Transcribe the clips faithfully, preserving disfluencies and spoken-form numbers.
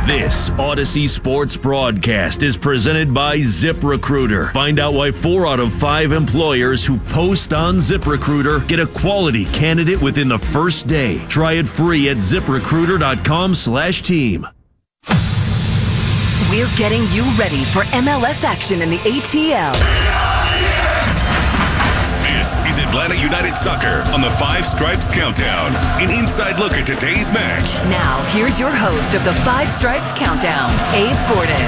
This Odyssey Sports broadcast is presented by ZipRecruiter. Find out why four out of five employers who post on ZipRecruiter get a quality candidate within the first day. Try it free at ZipRecruiter.com slash team. We're getting you ready for M L S action in the A T L. This is Atlanta United Soccer on the Five Stripes Countdown. An inside look at today's match. Now, here's your host of the Five Stripes Countdown, Abe Gordon.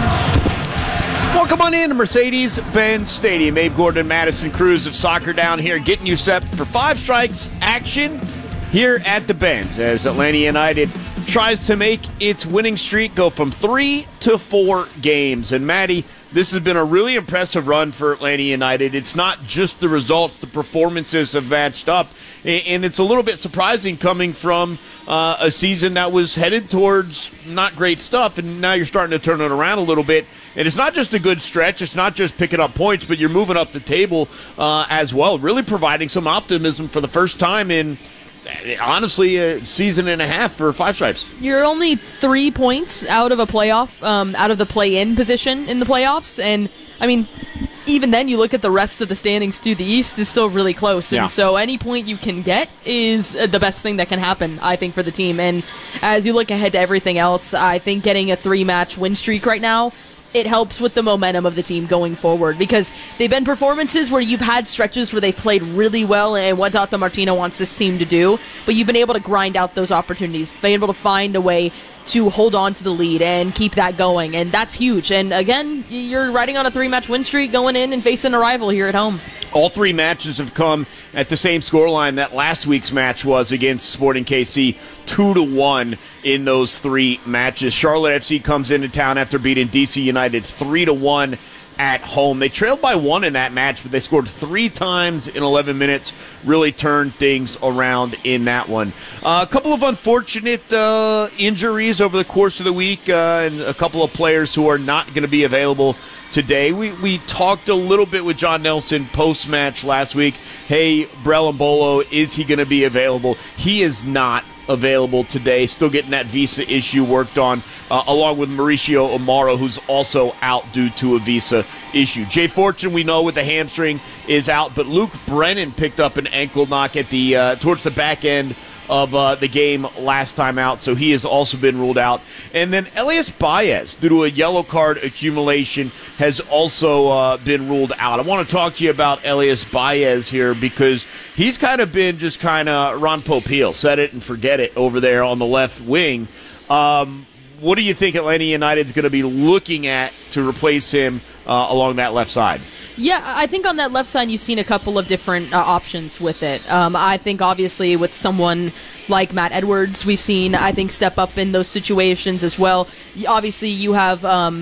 Welcome on in to Mercedes-Benz Stadium. Abe Gordon, Madison Cruz of Soccer down here, getting you set for Five Strikes action here at the Benz as Atlanta United tries to make its winning streak go from three to four games. And Maddie, this has been a really impressive run for Atlanta United. It's not just the results, the performances have matched up. And it's a little bit surprising coming from uh, a season that was headed towards not great stuff. And now you're starting to turn it around a little bit. And it's not just a good stretch. It's not just picking up points, but you're moving up the table uh, as well, really providing some optimism for the first time in, honestly, a season and a half for Five Stripes. You're only three points out of a playoff, um, out of the play-in position in the playoffs, and I mean, even then, you look at the rest of the standings too. The East is still really close, and yeah. so any point you can get is the best thing that can happen, I think, for the team. And as you look ahead to everything else, I think getting a three-match win streak right now, it helps with the momentum of the team going forward, because they've been performances where you've had stretches where they've played really well and what Tata Martino wants this team to do, but you've been able to grind out those opportunities, been able to find a way to hold on to the lead and keep that going, and that's huge. And again, you're riding on a three-match win streak going in and facing a rival here at home. All three matches have come at the same scoreline that last week's match was against Sporting K C, two to one in those three matches. Charlotte F C comes into town after beating D C United three to one at home. They trailed by one in that match, but they scored three times in eleven minutes, really turned things around in that one. Uh, a couple of unfortunate uh, injuries over the course of the week, uh, and a couple of players who are not going to be available today. We we talked a little bit with John Nelson post-match last week. Hey, Brell Mbolo, is he going to be available? He is not available today. Still getting that visa issue worked on, uh, along with Mauricio Amaro, who's also out due to a visa issue. Jay Fortune, we know, with the hamstring is out, but Luke Brennan picked up an ankle knock at the uh, towards the back end of uh, the game last time out, so he has also been ruled out. And then Elias Baez, due to a yellow card accumulation, has also uh, been ruled out. I want to talk to you about Elias Baez here, because he's kind of been just kind of Ron Popeil, set it and forget it over there on the left wing. Um, what do you think Atlanta United's going to be looking at to replace him uh, along that left side? Yeah, I think on that left side you've seen a couple of different uh, options with it. Um, I think obviously with someone like Matt Edwards, we've seen, I think, step up in those situations as well. Obviously you have um,